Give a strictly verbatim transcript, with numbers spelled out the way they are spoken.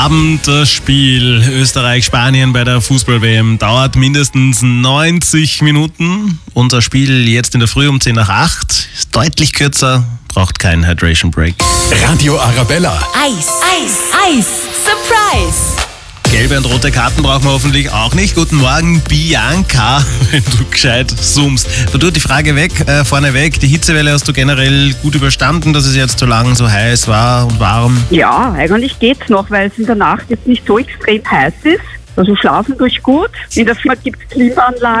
Abend das Spiel Österreich-Spanien bei der Fußball-W M dauert mindestens neunzig Minuten. Unser Spiel jetzt in der Früh um zehn nach acht ist deutlich kürzer, braucht keinen Hydration Break. Radio Arabella. Eis, Eis, Eis, Surprise! Gelbe und rote Karten brauchen wir hoffentlich auch nicht. Guten Morgen, Bianca, wenn du gescheit zoomst. Du, die Frage weg, äh, vorneweg, die Hitzewelle hast du generell gut überstanden, dass es jetzt so lang so heiß war und warm? Ja, eigentlich geht's noch, weil es in der Nacht jetzt nicht so extrem heiß ist. Also schlafen durch gut. In der Firma gibt es Klimaanlagen.